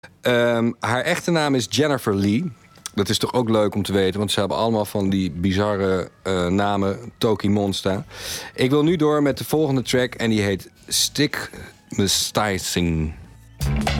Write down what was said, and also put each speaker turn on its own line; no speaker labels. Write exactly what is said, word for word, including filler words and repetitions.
Um, haar echte naam is Jennifer Lee. Dat is toch ook leuk om te weten, want ze hebben allemaal van die bizarre uh, namen. Toki Monster. Ik wil nu door met de volgende track en die heet Stigmatizing.